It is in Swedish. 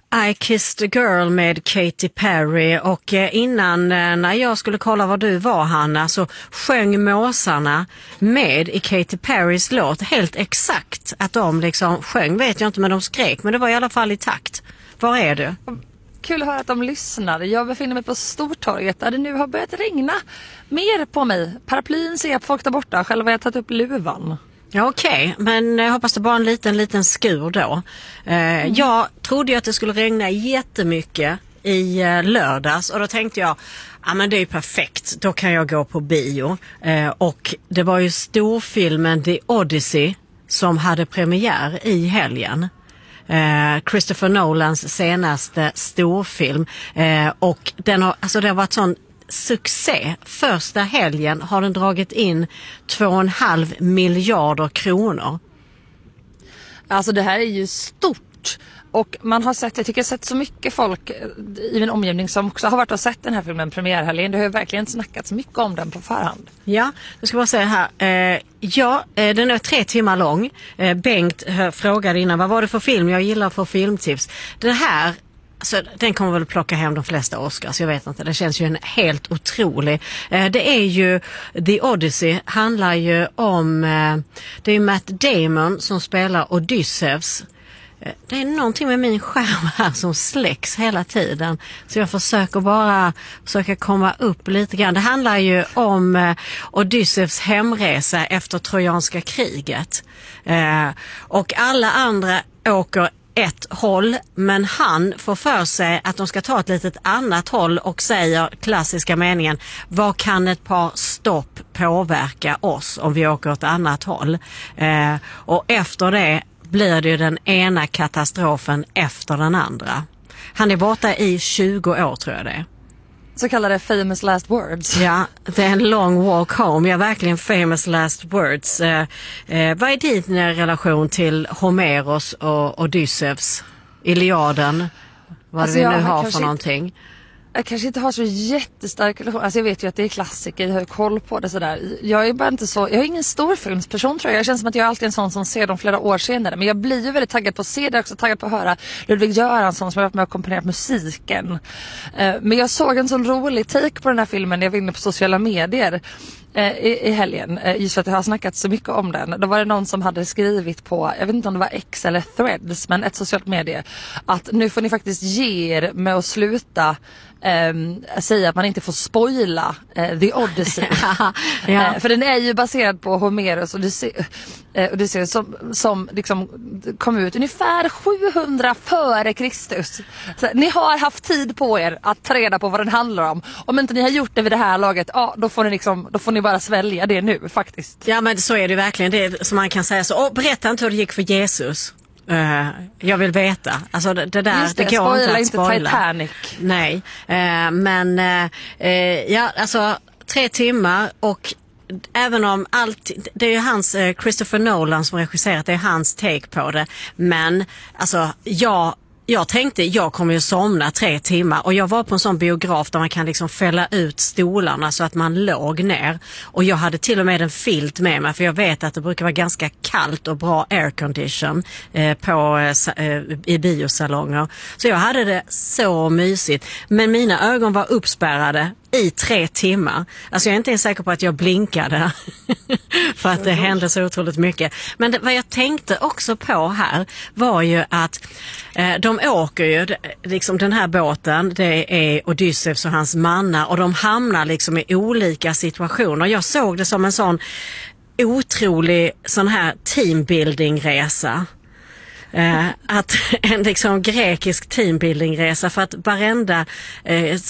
I Kissed a Girl med Katy Perry, och innan när jag skulle kolla vad du var, Hanna, så sjöng måsarna med i Katy Perrys låt helt exakt att de liksom sjöng, vet jag inte, men de skrek, men det var i alla fall i takt. Var är du? Kul att höra att de lyssnar. Jag befinner mig på Stortorget där det nu har börjat regna mer på mig. Paraplyn ser jag på folk där borta, själv har jag tagit upp luvan. Ja, okej. Men jag hoppas det bara en liten skur då. Jag trodde ju att det skulle regna jättemycket i lördags, och då tänkte jag, ja men det är ju perfekt, då kan jag gå på bio. Och det var ju storfilmen The Odyssey som hade premiär i helgen. Christopher Nolans senaste storfilm. Och den har, alltså det har varit sån succé. Första helgen har den dragit in 2,5 miljarder kronor. Alltså det här är ju stort. Och man har sett, jag tycker jag har sett så mycket folk i min omgivning som också har varit och sett den här filmen premiärhelgen. Det har ju verkligen snackats mycket om den på förhand. Ja, jag ska bara säga här. Den är 3 timmar lång. Bengt frågade innan, vad var det för film? Jag gillar att få filmtips. Det här, alltså, den kommer väl plocka hem de flesta Oscars, jag vet inte. Det känns ju en helt otrolig. Det är ju The Odyssey, handlar ju om, det är Matt Damon som spelar Odysseus. Det är någonting med min skärm här som släcks hela tiden. Så jag försöker komma upp lite grann. Det handlar ju om Odysseus hemresa efter trojanska kriget. Och alla andra åker ett håll, men han får för sig att de ska ta ett litet annat håll och säger klassiska meningen: vad kan ett par stopp påverka oss om vi åker ett annat håll? Och efter det blir det ju den ena katastrofen efter den andra. Han är borta i 20 år, tror jag det. Så kallade famous last words. Ja, det är en long walk home. Ja, verkligen famous last words. Vad är din relation till Homeros och Odysseus? Iliaden? Vad alltså, vi nu har för någonting? Jag kanske inte har så jättestark relation. Alltså jag vet ju att det är klassiker, jag har koll på det sådär. Jag är bara inte så, jag är ingen storfilmsperson, tror jag. Jag känns som att jag är alltid en sån som ser dem flera år senare. Men jag blir ju väldigt taggad på att se det också, taggad på att höra Ludvig Göransson som har varit med och komponerat musiken. Men jag såg en sån rolig take på den här filmen när jag var inne på sociala medier i helgen, just för att jag har snackat så mycket om den. Då var det någon som hade skrivit på, jag vet inte om det var X eller Threads, men ett socialt medie, att nu får ni faktiskt ge er med att sluta säga att man inte får spoila The Odyssey. Ja. För den är ju baserad på Homeros och Odysseus som liksom kom ut ungefär 700 före Kristus. Så ni har haft tid på er att ta reda på vad den handlar om. Om inte ni har gjort det vid det här laget, ja, då får ni bara svälja det nu faktiskt. Ja, men så är det verkligen. Det är, som man kan säga så. Berätta inte hur det gick för Jesus. Jag vill veta. Alltså det där, just det går inte att spoila. Titanic. Nej, men ja, alltså 3 timmar, och även om allt, det är ju hans Christopher Nolan som regisserat, det är hans take på det, men alltså jag tänkte, jag kommer ju somna 3 timmar, och jag var på en sån biograf där man kan liksom fälla ut stolarna så att man låg ner, och jag hade till och med en filt med mig, för jag vet att det brukar vara ganska kallt och bra aircondition i biosalonger, så jag hade det så mysigt, men mina ögon var uppspärrade i 3 timmar. Alltså jag är inte ens säker på att jag blinkade för att det hände så otroligt mycket. Men vad jag tänkte också på här var ju att de åker ju, liksom den här båten, det är Odysseus och hans mannar, och de hamnar liksom i olika situationer. Jag såg det som en sån otrolig sån här teambuilding-resa. Att en liksom grekisk teambuilding-resa, för att varenda